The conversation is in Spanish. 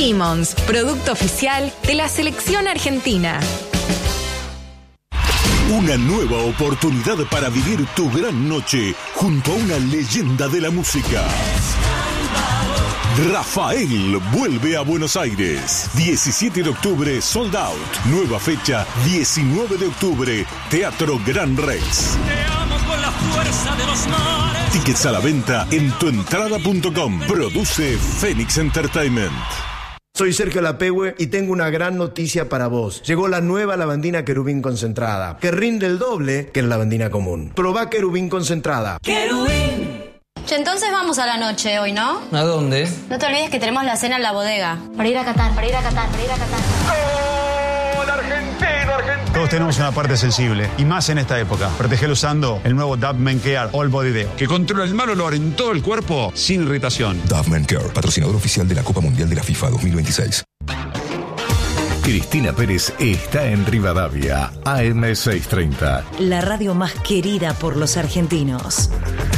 Limons, producto oficial de la selección argentina. Una nueva oportunidad para vivir tu gran noche junto a una leyenda de la música. Rafael vuelve a Buenos Aires. 17 de octubre, sold out. Nueva fecha, 19 de octubre, Teatro Gran Rex. Te amo con la fuerza de los mares. Tickets a la venta en tuentrada.com. Produce Phoenix Entertainment. Soy Sergio Lapehue y tengo una gran noticia para vos. Llegó la nueva lavandina Querubín concentrada, que rinde el doble que la lavandina común. Probá Querubín concentrada. ¡Querubín! Che, entonces vamos a la noche hoy, ¿no? ¿A dónde? No te olvides que tenemos la cena en la bodega. Para ir a Qatar. ¡Gol argentino, argentino! Todos tenemos una parte sensible, y más en esta época. Protegelo usando el nuevo Dove Men Care All Body Deo, que controla el mal olor en todo el cuerpo sin irritación. Dove Men Care, patrocinador oficial de la Copa Mundial de la FIFA 2026. Cristina Pérez está en Rivadavia, AM630. La radio más querida por los argentinos.